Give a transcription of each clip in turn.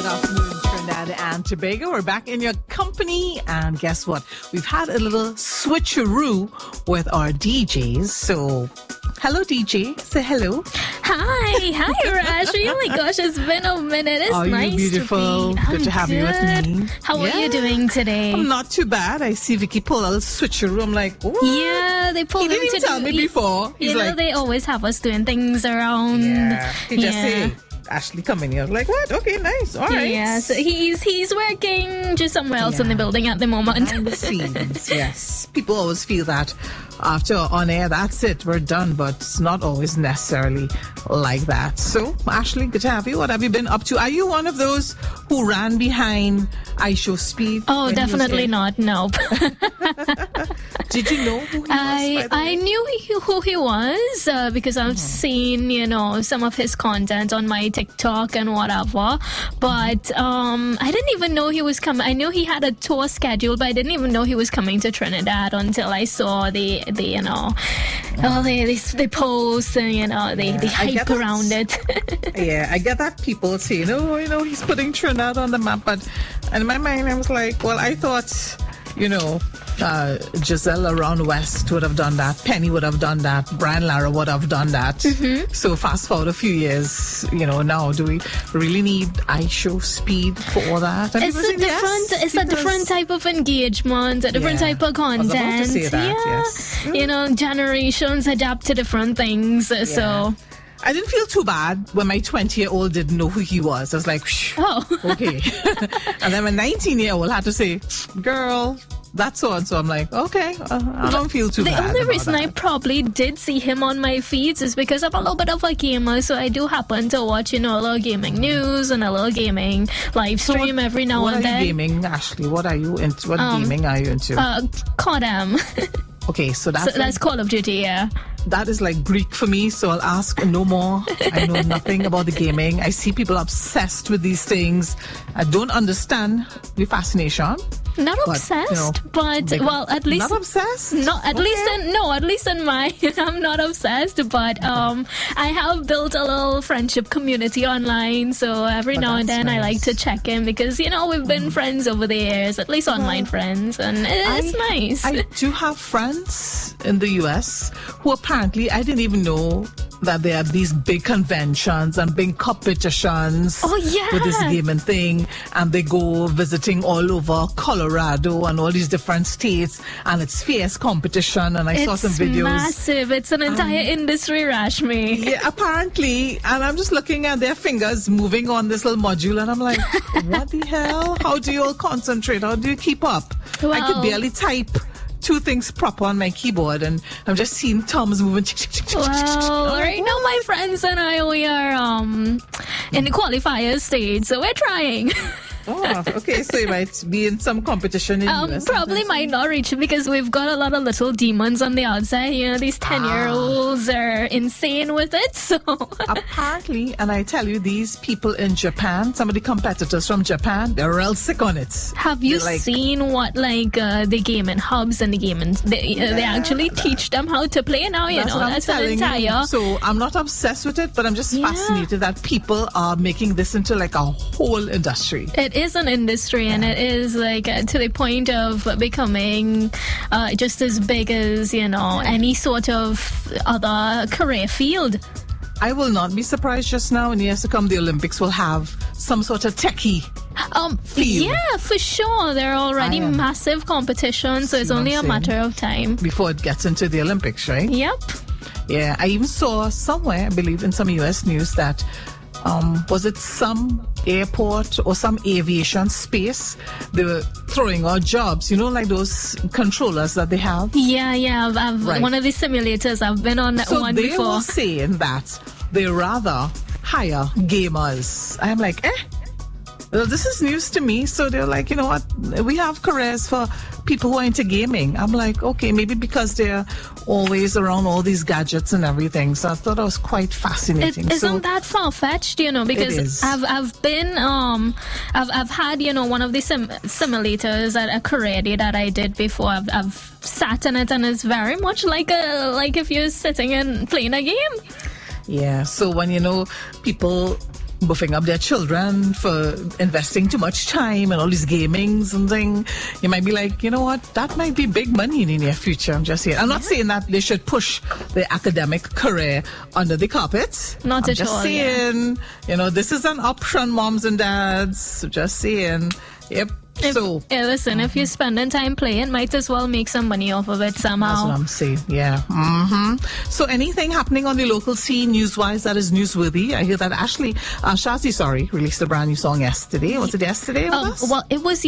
afternoon, Trinidad and Tobago. We're back in your company, and guess what? We've had a little switcheroo with our DJs. So, hello, DJ. Say hello. Hi, Rashi. Oh my gosh, it's been a minute. It's nice you beautiful? to be. Good to have you with me. How are you doing today? I'm not too bad. I see Vicky pull a little switcheroo. I'm like, what? Yeah, they pulled. He didn't even tell me before. He's you know, like, they always have us doing things around. Yeah. He just say, Ashley, come in here. I was like, what? Okay, nice. All right. Yeah, so he's working just somewhere else in the building at the moment. Behind the scenes, yes. People always feel that after on air, that's it, we're done, but it's not always necessarily like that. So, Ashley, good to have you. What have you been up to? Are you one of those who ran behind iShow Speed? Oh, definitely not. No. Did you know who he was? I knew who he was because I've seen, some of his content on my TikTok and whatever. But I didn't even know he was coming. I knew he had a tour scheduled, but I didn't even know he was coming to Trinidad until I saw the posts and the hype around it. Yeah, I get that people say, he's putting Trinidad on the map, but in my mind I was like, well, I thought, Giselle around West would have done that, Penny would have done that, Brian Lara would have done that. So fast forward a few years, now do we really need iShow Speed for all that? And it's a different type of engagement, a different type of content. I was about to say that, yes. Generations adapt to different things, so I didn't feel too bad when my 20-year-old didn't know who he was. I was like, okay. And then my 19-year-old had to say, girl, that's so and so. I'm like, okay, I don't feel too bad. The only reason that. I probably did see him on my feeds is because I'm a little bit of a gamer, so I do happen to watch, a little gaming news and a little gaming live stream every now and then. What are you gaming, Ashley? What are you into? What gaming are you into? CODM. Okay, so that's Call of Duty, yeah. That is like Greek for me, so I'll ask no more. I know nothing about the gaming. I see people obsessed with these things. I don't understand the fascination. Not obsessed, but at least not obsessed. At least in my I'm not obsessed, but I have built a little friendship community online. So every now and then I like to check in because we've been friends over the years, at least online friends, and it's nice. I do have friends in the US who apparently I didn't even know that there are these big conventions and big competitions with this gaming thing, and they go visiting all over Colorado and all these different states, and it's fierce competition, and I saw some videos. It's massive. It's an entire industry, Rashmi. Yeah, apparently, and I'm just looking at their fingers moving on this little module, and I'm like, what the hell? How do you all concentrate? How do you keep up? Well, I could barely type two things proper on my keyboard, and I'm just seeing thumbs moving. Well, right now my friends and I, we are in the qualifier stage, so we're trying. Oh, okay. So you might be in some competition in US. Probably might not reach it because we've got a lot of little demons on the outside. These 10-year-olds are insane with it. So apparently, and I tell you, these people in Japan, some of the competitors from Japan, they're real sick on it. Have you seen what the gaming hubs and the gaming they actually teach them how to play now? That's an entire. So I'm not obsessed with it, but I'm just fascinated that people are making this into like a whole industry. It is an industry, and it is to the point of becoming just as big as any sort of other career field. I will not be surprised just now in years to come the Olympics will have some sort of techie field. Yeah, for sure. There are already massive competitions, so it's only a matter of time before it gets into the Olympics, right? Yep. Yeah, I even saw somewhere, I believe in some US news, that was it some airport or some aviation space, they were throwing out jobs, like those controllers that they have. Yeah, I've one of the simulators, I've been on that one before. So they were saying that they rather hire gamers. I'm like, well, this is news to me. So they're like, you know what, we have careers for people who are into gaming. I'm like, okay, maybe because they're always around all these gadgets and everything. So I thought that was quite fascinating. Isn't that far-fetched, because I've been I've had one of the simulators at a career day that I did before. I've sat in it, and it's very much like if you're sitting and playing a game. Yeah, so when people buffing up their children for investing too much time and all these gamings and thing. You might be like, you know what, that might be big money in the near future. I'm just saying. I'm not saying that they should push their academic career under the carpet. Not at all. Just saying, you know, this is an option, moms and dads. Just saying. Yep. Listen, if you're spending time playing, might as well make some money off of it somehow. That's what I'm saying, yeah. So anything happening on the local scene, news-wise, that is newsworthy? I hear that Shazzy, released a brand new song yesterday. Was it yesterday? Well, it was,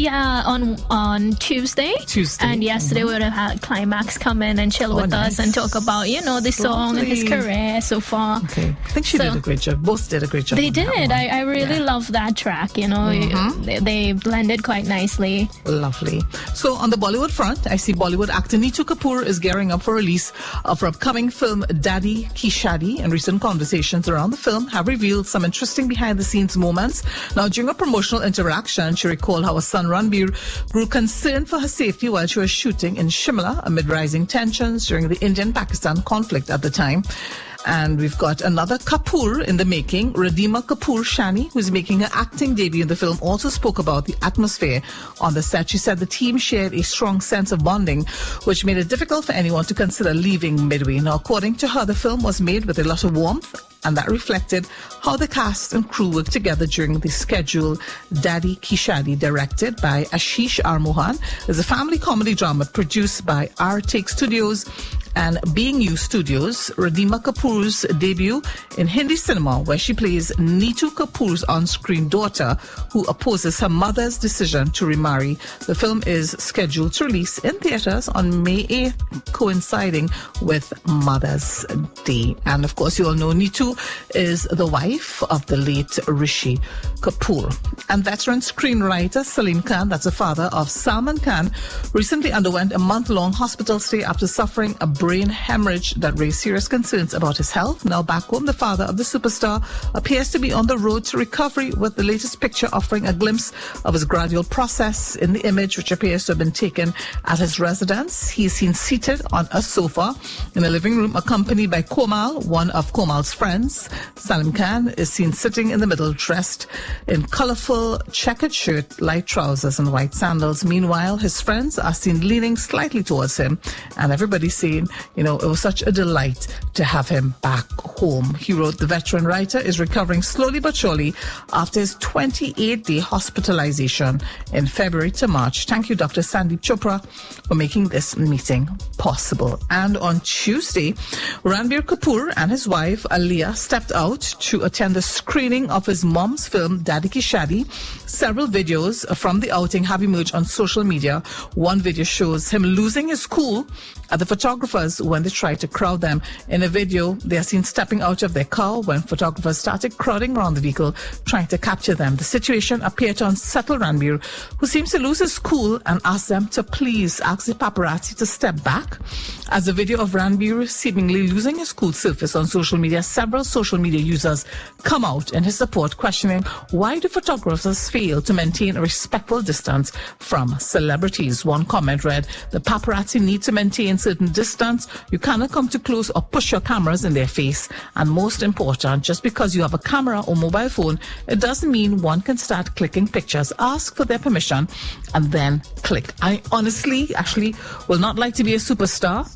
on Tuesday. And yesterday we would have had Climax come in and chill with us and talk about, you know, the song and his career so far. Okay. I think she did a great job. Both did a great job. They did. I really love that track, you know. They blended quite nicely. Lovely. So on the Bollywood front, I see Bollywood actor Neetu Kapoor is gearing up for release of her upcoming film Daddy Ki Shadi, and recent conversations around the film have revealed some interesting behind-the-scenes moments. Now, during a promotional interaction, she recalled how her son Ranbir grew concerned for her safety while she was shooting in Shimla amid rising tensions during the Indian-Pakistan conflict at the time. And we've got another Kapoor in the making. Radhima Kapoor Shani, who's making her acting debut in the film, also spoke about the atmosphere on the set. She said the team shared a strong sense of bonding, which made it difficult for anyone to consider leaving midway. Now, according to her, the film was made with a lot of warmth, and that reflected how the cast and crew worked together during the scheduled Daddy Ki Shadi, directed by Ashish R. Mohan. It's a family comedy drama produced by R Take Studios and Being You Studios. Radhima Kapoor's debut in Hindi cinema, where she plays Neetu Kapoor's on-screen daughter who opposes her mother's decision to remarry. The film is scheduled to release in theaters on May 8th, coinciding with Mother's Day. And of course, you all know Neetu is the wife of the late Rishi Kapoor. And veteran screenwriter Salim Khan, that's the father of Salman Khan, recently underwent a month-long hospital stay after suffering a brain hemorrhage that raised serious concerns about his health. Now back home, the father of the superstar appears to be on the road to recovery, with the latest picture offering a glimpse of his gradual process. In the image, which appears to have been taken at his residence, he is seen seated on a sofa in the living room, accompanied by Komal, one of Komal's friends. Salim Khan is seen sitting in the middle, dressed in colorful checkered shirt, light trousers and white sandals. Meanwhile, his friends are seen leaning slightly towards him, and everybody's saying, you know, it was such a delight to have him back home. He wrote, the veteran writer is recovering slowly but surely after his 28-day hospitalization in February to March. Thank you, Dr. Sandeep Chopra, for making this meeting possible. And on Tuesday, Ranbir Kapoor and his wife Alia stepped out to attend the screening of his mom's film Daddy Ki Shadi. Several videos from the outing have emerged on social media. One video shows him losing his cool at the photographers when they tried to crowd them. In a video, they are seen stepping out of their car when photographers started crowding around the vehicle, trying to capture them. The situation appeared to unsettle Ranbir, who seems to lose his cool and ask them to please ask the paparazzi to step back. As the video of Ranbir seemingly losing his cool surfaced on social media, several social media users come out in his support, questioning why do photographers fail to maintain a respectful distance from celebrities. One comment read, the paparazzi need to maintain certain distance. You cannot come too close or push your cameras in their face. And most important, just because you have a camera or mobile phone, it doesn't mean one can start clicking pictures. Ask for their permission and then click. I honestly, actually, will not like to be a superstar.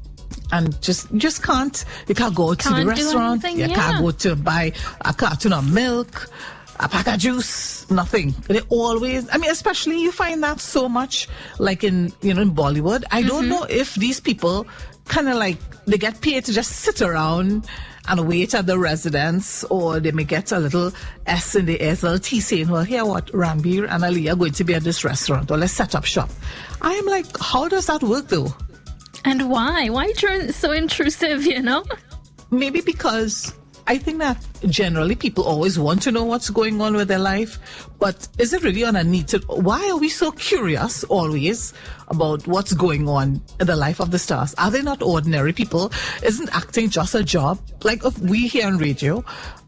And just can't. You can't go to the restaurant. You can't go to buy a carton of milk, a pack of juice, nothing. They always, I mean, especially you find that so much, like in Bollywood. I don't know if these people kind of like, they get paid to just sit around and wait at the residence, or they may get a little S in the S, a little T saying, well, here what, Ranbir and Ali are going to be at this restaurant, or let's set up shop. I am like, how does that work though? And why? Why so intrusive, you know? Maybe because I think that generally people always want to know what's going on with their life, but is it really on a need to? Why are we so curious always about what's going on in the life of the stars? Are they not ordinary people? Isn't acting just a job? Like if we here on radio,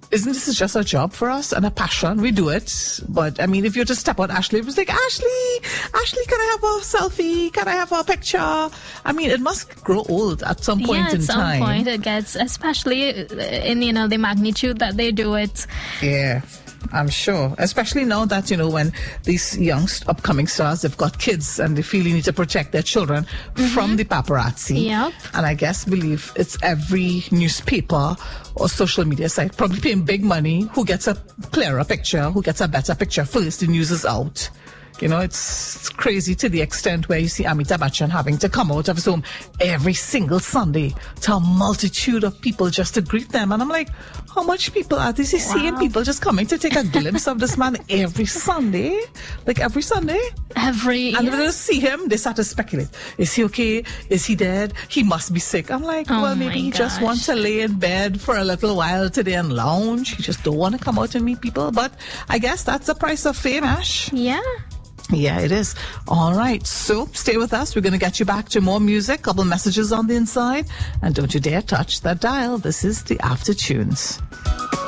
isn't this just a job for us and a passion? We do it. But I mean, if you just step on Ashley, it was like, Ashley, can I have a selfie? Can I have a picture? I mean, it must grow old at some point in time. Yeah, at some point it gets, especially in, the magnitude that they do it. Yeah. I'm sure, especially now that, when these young upcoming stars, they've got kids and they feel you need to protect their children from the paparazzi. Yep. And I believe it's every newspaper or social media site probably paying big money who gets a clearer picture, who gets a better picture first. The news is out. It's crazy to the extent where you see Amitabh Bachchan having to come out of his home every single Sunday to a multitude of people just to greet them. And I'm like, how much people are this? Is seeing people just coming to take a glimpse of this man every Sunday? Like every Sunday? And when they see him, they start to speculate. Is he okay? Is he dead? He must be sick. I'm like, maybe he just wants to lay in bed for a little while today and lounge. He just don't want to come out and meet people. But I guess that's the price of fame, Ash. Yeah. Yeah, it is. All right. So stay with us. We're going to get you back to more music, couple messages on the inside. And don't you dare touch that dial. This is the After Tunes.